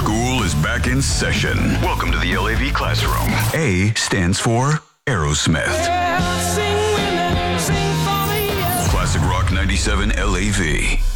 School is back in session. Welcome to the LAV classroom. A stands for Aerosmith. Classic Rock 97 LAV.